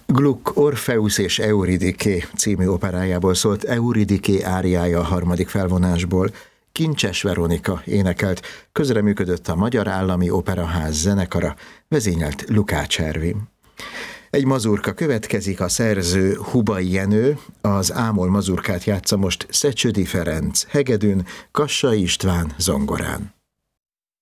Gluck Orpheus és Euridiké című operájából szólt Euridiké áriája a harmadik felvonásból. Kincses Veronika énekelt, közreműködött a Magyar Állami Operaház zenekara, vezényelt Lukács Ervin. Egy mazurka következik, a szerző Hubai Jenő, az ámol mazurkát játsza most Szecsödi Ferenc hegedűn, Kassai István zongorán.